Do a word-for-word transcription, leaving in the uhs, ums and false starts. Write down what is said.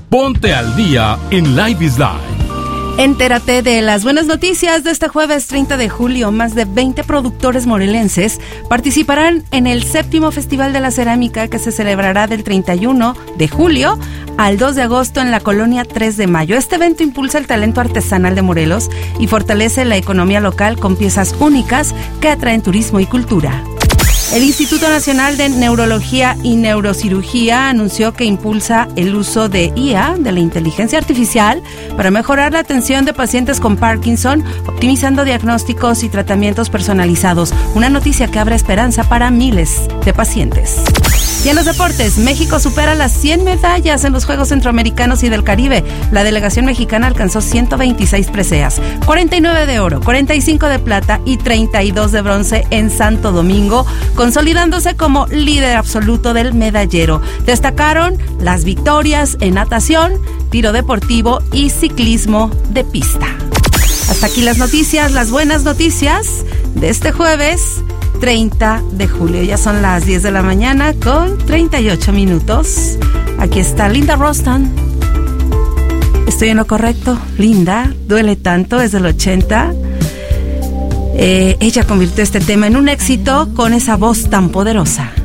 Ponte al día en Live is Live. Entérate de las buenas noticias de este jueves treinta de julio. Más de veinte productores morelenses participarán en el séptimo Festival de la Cerámica, que se celebrará del treinta y uno de julio al dos de agosto en la colonia tres de mayo. Este evento impulsa el talento artesanal de Morelos y fortalece la economía local con piezas únicas que atraen turismo y cultura. El Instituto Nacional de Neurología y Neurocirugía anunció que impulsa el uso de I A, de la inteligencia artificial, para mejorar la atención de pacientes con Parkinson, optimizando diagnósticos y tratamientos personalizados. Una noticia que abre esperanza para miles de pacientes. Y en los deportes, México supera las cien medallas en los Juegos Centroamericanos y del Caribe. La delegación mexicana alcanzó ciento veintiséis preseas, cuarenta y nueve de oro, cuarenta y cinco de plata y treinta y dos de bronce en Santo Domingo, consolidándose como líder absoluto del medallero. Destacaron las victorias en natación, tiro deportivo y ciclismo de pista. Hasta aquí las noticias, las buenas noticias de este jueves treinta de julio. Ya son las diez de la mañana con treinta y ocho minutos. Aquí está Linda Rostan. Estoy en lo correcto. Linda, duele tanto, es del ochenta. Eh, ella convirtió este tema en un éxito con esa voz tan poderosa.